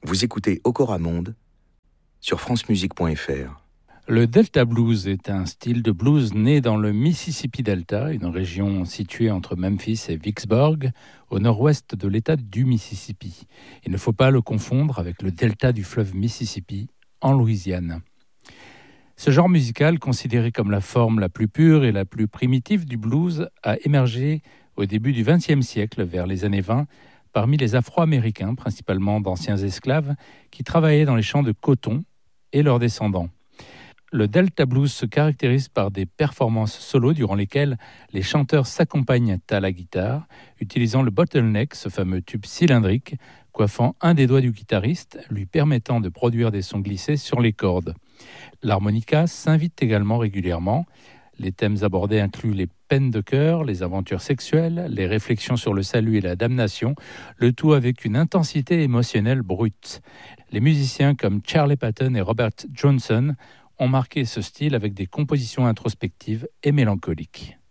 Vous écoutez Okora Monde sur francemusique.fr. Le Delta Blues est un style de blues né dans le Mississippi Delta, une région située entre Memphis et Vicksburg, au nord-ouest de l'État du Mississippi. Il ne faut pas le confondre avec le delta du fleuve Mississippi, en Louisiane. Ce genre musical, considéré comme la forme la plus pure et la plus primitive du blues, a émergé au début du XXe siècle, vers les années 20, parmi les Afro-Américains, principalement d'anciens esclaves, qui travaillaient dans les champs de coton, et leurs descendants. Le Delta Blues se caractérise par des performances solo durant lesquelles les chanteurs s'accompagnent à la guitare, utilisant le bottleneck, ce fameux tube cylindrique, coiffant un des doigts du guitariste, lui permettant de produire des sons glissés sur les cordes. L'harmonica s'invite également régulièrement. Les thèmes abordés incluent les peines de cœur, les aventures sexuelles, les réflexions sur le salut et la damnation, le tout avec une intensité émotionnelle brute. Les musiciens comme Charlie Patton et Robert Johnson ont marqué ce style avec des compositions introspectives et mélancoliques.